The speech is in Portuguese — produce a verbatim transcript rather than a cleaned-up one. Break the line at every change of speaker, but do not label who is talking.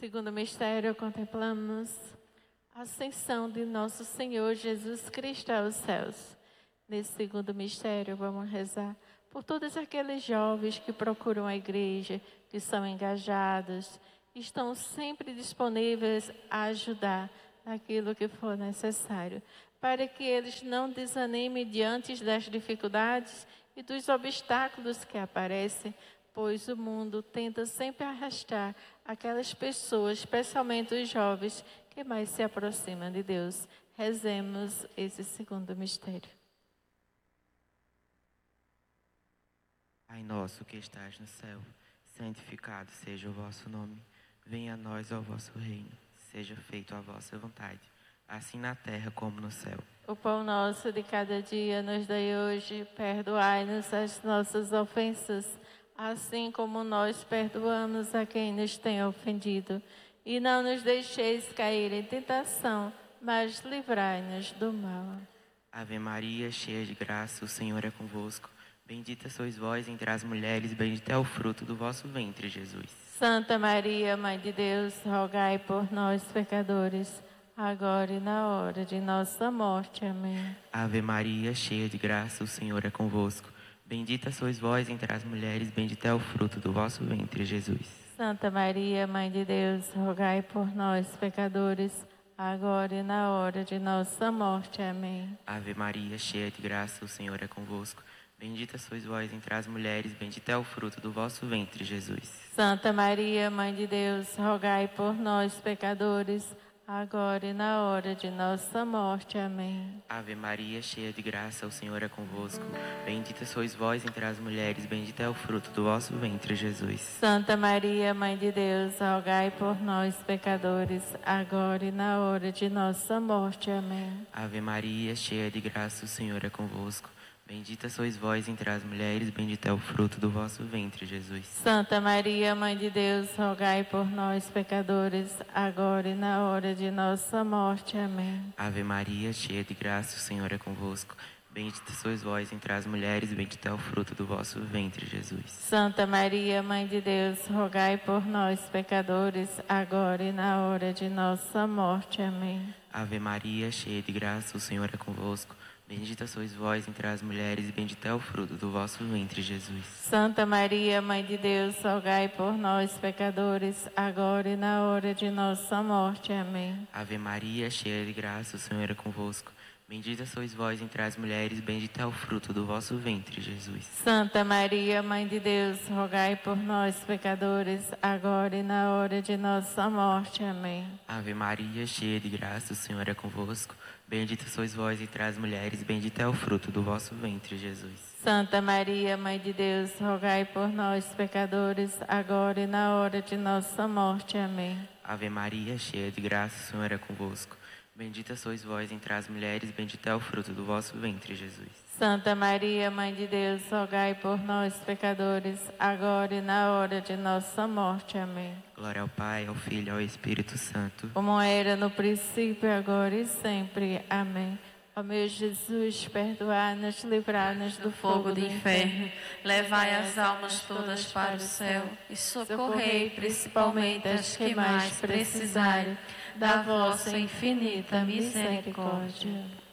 segundo mistério, contemplamos a ascensão de nosso Senhor Jesus Cristo aos céus. Nesse segundo mistério, vamos rezar por todos aqueles jovens que procuram a igreja, que são engajados, estão sempre disponíveis a ajudar naquilo que for necessário, para que eles não desanimem diante das dificuldades e dos obstáculos que aparecem, pois o mundo tenta sempre arrastar aquelas pessoas, especialmente os jovens, que mais se aproximam de Deus. Rezemos esse segundo mistério.
Pai nosso que estás no céu, santificado seja o vosso nome. Venha a nós o vosso reino. Seja feita a vossa vontade, assim na terra como no céu.
O pão nosso de cada dia nos dai hoje. Perdoai-nos as nossas ofensas, assim como nós perdoamos a quem nos tem ofendido. E não nos deixeis cair em tentação, mas livrai-nos do mal.
Ave Maria, cheia de graça, o Senhor é convosco. Bendita sois vós entre as mulheres, bendito é o fruto do vosso ventre, Jesus.
Santa Maria, Mãe de Deus, rogai por nós, pecadores, agora e na hora de nossa morte. Amém.
Ave Maria, cheia de graça, o Senhor é convosco. Bendita sois vós entre as mulheres, bendito é o fruto do vosso ventre, Jesus.
Santa Maria, Mãe de Deus, rogai por nós, pecadores, agora e na hora de nossa morte. Amém.
Ave Maria, cheia de graça, o Senhor é convosco. Bendita sois vós entre as mulheres, bendito é o fruto do vosso ventre, Jesus.
Santa Maria, Mãe de Deus, rogai por nós, pecadores, agora e na hora de nossa morte. Amém.
Ave Maria, cheia de graça, o Senhor é convosco. Bendita sois vós entre as mulheres, bendito é o fruto do vosso ventre, Jesus.
Santa Maria, Mãe de Deus, rogai por nós, pecadores, agora e na hora de nossa morte. Amém.
Ave Maria, cheia de graça, o Senhor é convosco. Bendita sois vós entre as mulheres, bendito é o fruto do vosso ventre, Jesus.
Santa Maria, Mãe de Deus, rogai por nós, pecadores, agora e na hora de nossa morte. Amém.
Ave Maria, cheia de graça, o Senhor é convosco. Bendita sois vós entre as mulheres, bendito é o fruto do vosso ventre, Jesus.
Santa Maria, Mãe de Deus, rogai por nós, pecadores, agora e na hora de nossa morte. Amém.
Ave Maria, cheia de graça, o Senhor é convosco. Bendita sois vós entre as mulheres, bendito é o fruto do vosso ventre, Jesus.
Santa Maria, Mãe de Deus, rogai por nós, pecadores, agora e na hora de nossa morte. Amém.
Ave Maria, cheia de graça, o Senhor é convosco. Bendita sois vós entre as mulheres, bendito é o fruto do vosso ventre, Jesus.
Santa Maria, Mãe de Deus, rogai por nós, pecadores, agora e na hora de nossa morte. Amém.
Ave Maria, cheia de graça, o Senhor é convosco. Bendita sois vós entre as mulheres, bendito é o fruto do vosso ventre, Jesus.
Santa Maria, Mãe de Deus, rogai por nós, pecadores, agora e na hora de nossa morte. Amém.
Ave Maria, cheia de graça, o Senhor é convosco. Bendita sois vós entre as mulheres, bendito é o fruto do vosso ventre, Jesus.
Santa Maria, Mãe de Deus, rogai por nós, pecadores, agora e na hora de nossa morte. Amém.
Glória ao Pai, ao Filho e ao Espírito Santo.
Como era no princípio, agora e sempre. Amém. Ó meu Jesus, perdoai-nos, livrai-nos do fogo do inferno,
levai as almas todas para o céu e socorrei principalmente as que mais precisarem da vossa infinita misericórdia.